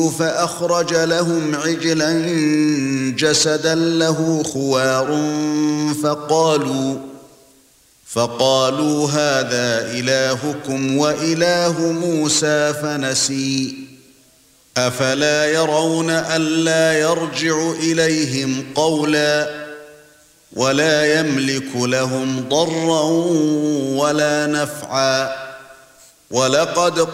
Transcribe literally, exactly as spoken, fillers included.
فأخرج لهم عجلا جسدا له خوار فقالوا فقالوا هذا إلهكم وإله موسى فنسي أفلا يرون ألا يرجع إليهم قولا ولا يملك لهم ضرا ولا نفعا ولقد